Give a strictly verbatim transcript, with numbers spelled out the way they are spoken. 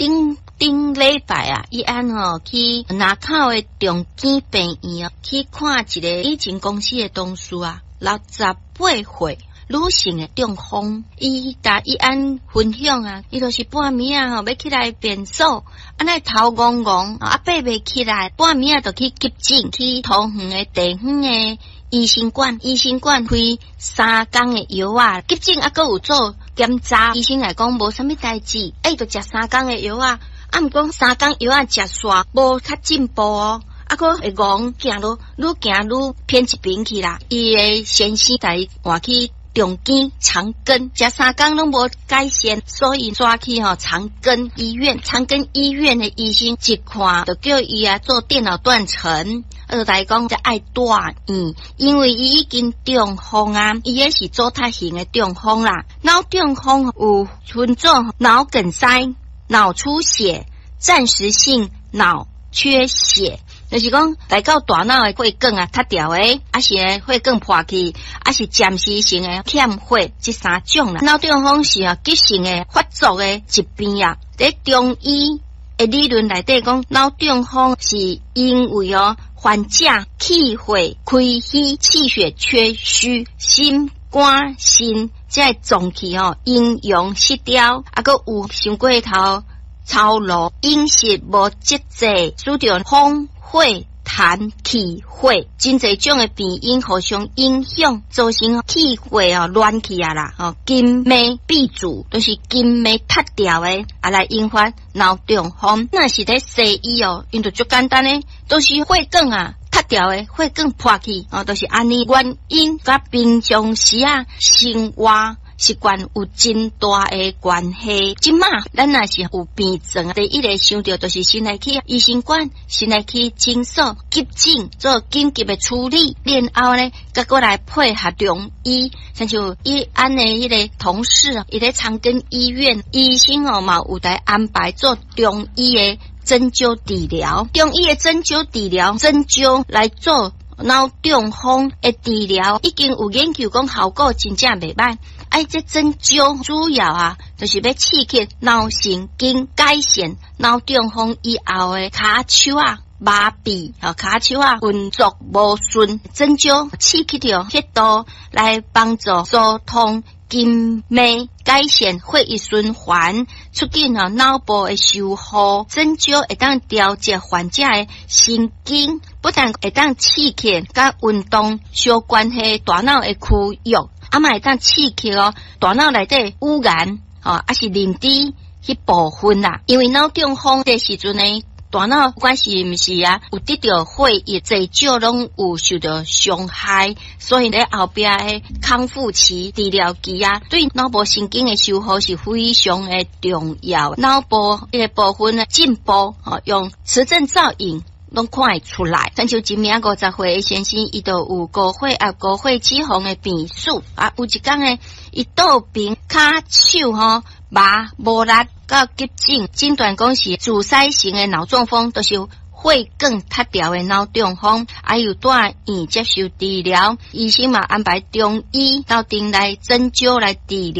顶顶礼拜啊，伊安吼去南口的重建病院哦，去看一个以前公司的同事啊，六十八岁。女性的中风，伊甲伊安分享啊，伊就是半暝啊吼，要起来便所，安尼头戆戆，啊爬袂起来，半暝啊就去急诊，去桃园的地远的医生馆，医生馆开三工的药啊，急诊啊阁有做检查，医生来讲无啥物代志，哎，就食三工的药啊，啊毋过三工药啊食煞无较进步哦。啊，个会戆行路，愈行愈偏一边去啦。伊的先生在换去重建长庚，食三工拢无改善，所以抓去吼长庚医院。长庚医院的医生一看，就叫伊啊做电脑断层。呃，来讲就爱住院，因为伊已经中风啊，伊也是组态型的中风啦。脑中风有分做脑梗塞、脑出血、暂时性脑缺血。就是讲，来到大脑的血管啊，塌掉诶，还是血管破去，还是暂时性的欠血，这三种啦。脑中风是啊急性的发作的疾病啊。在中医的理论内底讲，脑中风是因为哦患者气血亏虚、气血缺虚、心肝肾这脏器哦阴阳失调，啊个有伤过头操劳、饮食无节制，使着风。血痰气血，真侪种的病因互相影响，造成气血哦乱去啊啦，哦经脉闭阻，都、就是经脉塌掉的，啊来引发脑中风。那是在西医哦，因就最简单的，都、就是血管啊塌掉的，血管破去哦，都、就是安尼原因，甲平常时啊生活习惯有真大的关系。即马咱若是有病症，第一个想到就是先来去医生馆，先来去诊所急诊做紧急的处理，然后呢，再过来配合中医，像像伊安的迄个同事，伊在长庚医院，医生哦嘛有来安排做中医的针灸治疗，中医的针灸治疗，针灸来做脑中风的治疗，已经有研究讲效果真正袂歹。哎，这针灸主要啊，就是要刺激脑神经，改善脑中风以后的骹手啊、麻痹啊、骹手啊运作无顺。针灸刺激着血道来帮助疏通经脉，改善血液循环，促进啊脑部的修复。针灸会当调节患者的神经，不但会当刺激甲运动相关系大脑的区域。啊嘛会当刺激哦，大脑内底污染哦，还是认知迄部分啦。因为脑中风的时阵呢，大脑不管是毋是啊，有得到血液侪少拢有受到伤害，所以咧后壁的康复期、治疗期啊，对脑部神经的修复是非常的重要。脑部的部分的进步哦，用磁振造影。拢看会出来，像像一名五十岁的先生，伊都有高血压、高血脂肪的病史啊。有一天呢，伊倒病骹手吼麻无力，到急诊诊断讲是自塞型的脑中风，就是血管塌掉的脑中风，还有住院接受治疗，医生嘛安排中医到店来针灸来治疗。